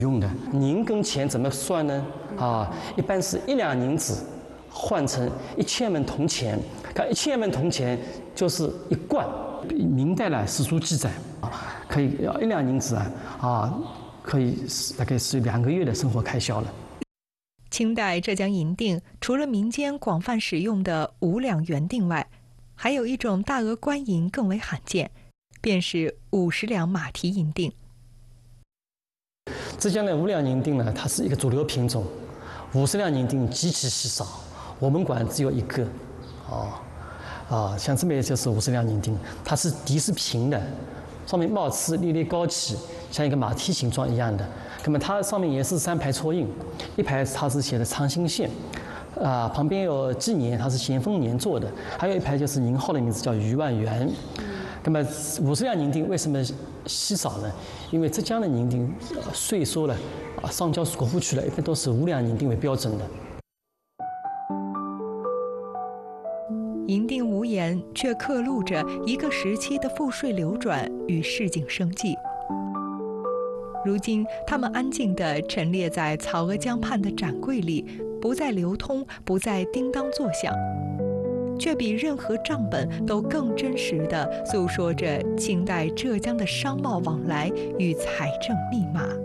用的。宁跟钱怎么算呢？一般是1两银子换成1000文铜钱，看1000文铜钱就是1贯。明代的史书记载可以1两银子可以大概是2个月的生活开销了。 清代浙江银锭除了民间广泛使用的5两圆锭外，还有一种大额官银更为罕见，便是50两马蹄银锭。 浙江的5两银锭呢，它是一个主流品种，50两银锭极其稀少，我们馆只有1个。像这边就是50两银锭，它是底是平的，上面帽刺略略高起，像一个马蹄形状一样的。那么它上面也是3排戳印，一排它是写的长兴县，旁边有纪年，它是咸丰年做的，还有一排就是年号的名字叫余万元。那么50两银锭为什么稀少呢？因为浙江的银锭税收了，上交国库去了，一般都是5两银锭为标准的。 银锭无言，却刻录着一个时期的赋税流转与市井生计。如今，它们安静地陈列在曹娥江畔的展柜里，不再流通，不再叮当作响，却比任何账本都更真实地诉说着清代浙江的商贸往来与财政密码。